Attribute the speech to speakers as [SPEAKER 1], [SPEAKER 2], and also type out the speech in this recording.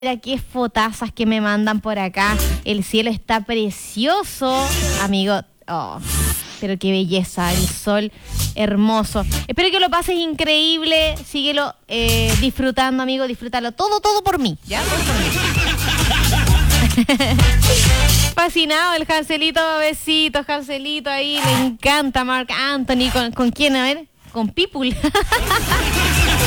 [SPEAKER 1] Mira qué fotazas que me mandan por acá. El cielo está precioso, amigo. Oh, pero qué belleza, el sol hermoso. Espero que lo pases increíble. Síguelo disfrutando, amigo. Disfrútalo todo por mí. ¿Ya? Todo por mí. Fascinado el Hanselito, besitos, Hanselito ahí. Le encanta Marc Anthony. ¿Con quién? A ver, con People.